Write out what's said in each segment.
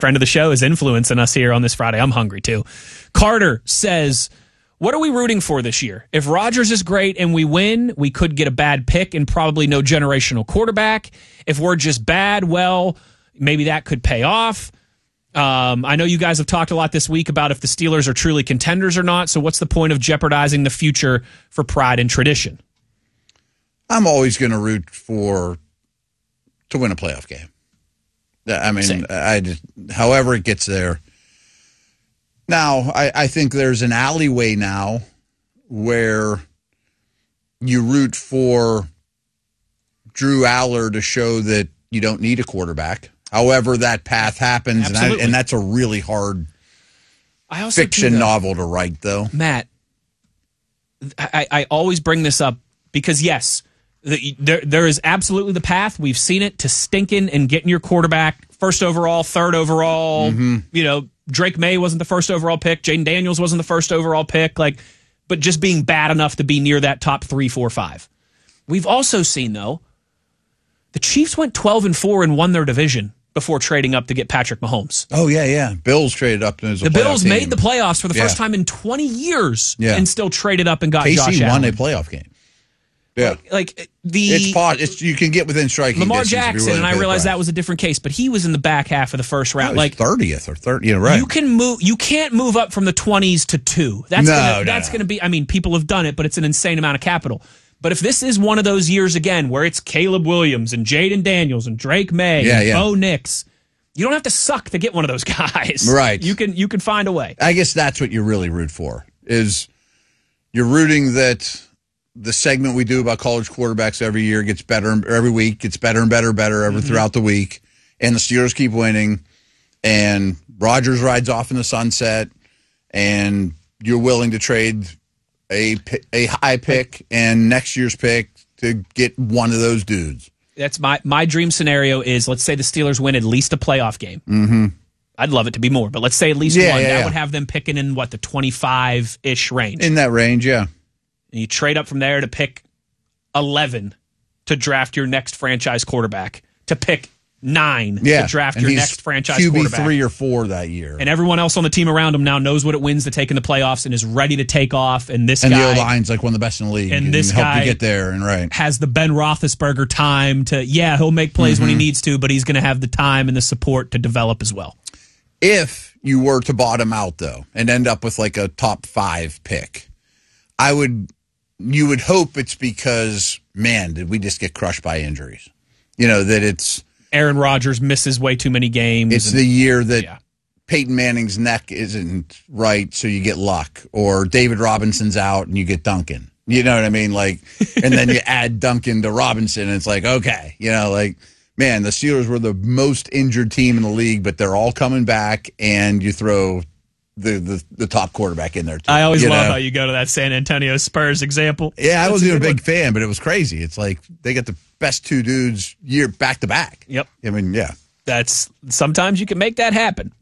friend of the show, is influencing us here on this Friday. I'm hungry too. Carter says, what are we rooting for this year? If Rodgers is great and we win, we could get a bad pick and probably no generational quarterback. If we're just bad, well, maybe that could pay off. I know you guys have talked a lot this week about if the Steelers are truly contenders or not. So what's the point of jeopardizing the future for pride and tradition? I'm always going to root to win a playoff game. I mean, however it gets there. Now, I think there's an alleyway now where you root for Drew Aller to show that you don't need a quarterback. However that path happens, and that's a really hard fiction novel to write, though. Matt, I always bring this up because, yes, there is absolutely the path. We've seen it to stinking and getting your quarterback first overall, third overall. You know, Drake May wasn't the first overall pick. Jaden Daniels wasn't the first overall pick. But just being bad enough to be near that top 3, 4, 5. We've also seen, though, the Chiefs went 12-4 and won their division before trading up to get Patrick Mahomes. Oh, yeah. Bills traded up as a The Bills team. made the playoffs for the first time in 20 years and still traded up and got Josh KC Allen. won a playoff game. Yeah. You can get within striking Lamar distance. Jackson, and I realize that was a different case, but he was in the back half of the first round. 30th or 30th. Yeah, right. You can't move up from the 20s to 2. That's going to be, I mean, people have done it, but it's an insane amount of capital. But if this is one of those years again where it's Caleb Williams and Jaden Daniels and Drake May and Bo Nix, you don't have to suck to get one of those guys. Right. You can find a way. I guess that's what you really root for, is you're rooting that the segment we do about college quarterbacks every year gets better, every week gets better and better throughout the week, and the Steelers keep winning, and Rodgers rides off in the sunset, and you're willing to trade a high pick and next year's pick to get one of those dudes. That's my dream scenario is, let's say the Steelers win at least a playoff game. I'd love it to be more, but let's say at least one. That would have them picking in, the 25-ish range. In that range, yeah. And you trade up from there to pick 11 to draft your next franchise quarterback, to pick 9 to draft your next franchise quarterback. QB 3 or 4 that year. And everyone else on the team around him now knows what it wins to take in the playoffs and is ready to take off. And this guy, the O-line's like one of the best in the league. And this help guy you get there, and has the Ben Roethlisberger time to, he'll make plays when he needs to, but he's going to have the time and the support to develop as well. If you were to bottom out, though, and end up with a top 5 pick, you would hope it's because, man, did we just get crushed by injuries? That it's Aaron Rodgers misses way too many games. It's the year that Peyton Manning's neck isn't right, so you get Luck. Or David Robinson's out and you get Duncan. You know what I mean? And then you add Duncan to Robinson, and it's okay. Man, the Steelers were the most injured team in the league, but they're all coming back, and you throw the top quarterback in there too. I always love how you go to that San Antonio Spurs example. Yeah, I wasn't even a big fan, but it was crazy. It's they got the best 2 dudes year back to back. Yep. I mean, yeah. Sometimes you can make that happen.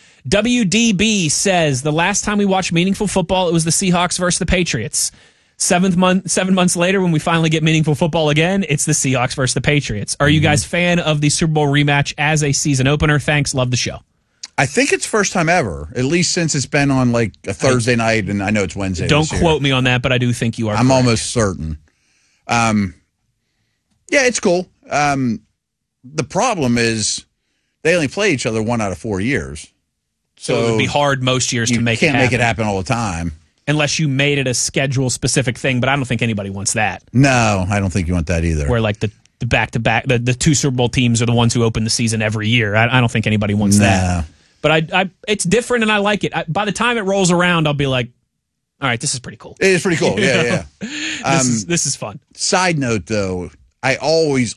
WDB says the last time we watched meaningful football, it was the Seahawks versus the Patriots. 7 months later, when we finally get meaningful football again, it's the Seahawks versus the Patriots. Are you guys fan of the Super Bowl rematch as a season opener? Thanks. Love the show. I think it's first time ever, at least since it's been on a Thursday night, and I know it's Wednesday. Don't quote me on that, but I do think you are. I'm almost certain. Yeah, it's cool. The problem is they only play each other 1 out of 4 years. So it would be hard most years to make it happen. You can't make it happen all the time. Unless you made it a schedule-specific thing, but I don't think anybody wants that. No, I don't think you want that either. Where the back-to-back, the 2 Super Bowl teams are the ones who open the season every year. I don't think anybody wants that. But it's different, and I like it. By the time it rolls around, I'll be like, all right, this is pretty cool. It is pretty cool, yeah. This is fun. Side note, though, I always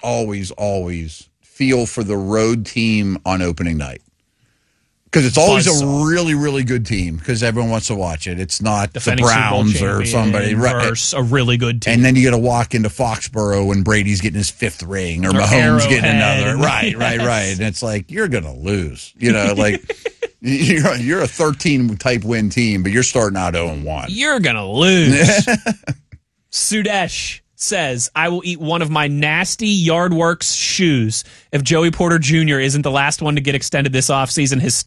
feel for the road team on opening night. Because it's always a really, really good team because everyone wants to watch it. It's not defending the Browns or somebody. Versus a really good team. And then you got to walk into Foxborough when Brady's getting his 5th ring or Mahomes getting another. Right. And it's you're going to lose. You're a 13-type win team, but you're starting out 0-1. You're going to lose. Sudesh says, I will eat one of my nasty Yardworks shoes if Joey Porter Jr. isn't the last one to get extended this offseason. His